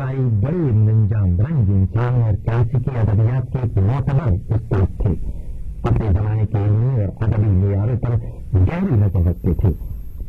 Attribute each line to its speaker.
Speaker 1: मीराबाई बड़े रंजान रंग इंसान और क्लासिकी अदबियात के एक मोतबर उस्ताद थे। अपने जमाने के इल्मी और अदबी मेयारों पर गहरी नजर रखते थे।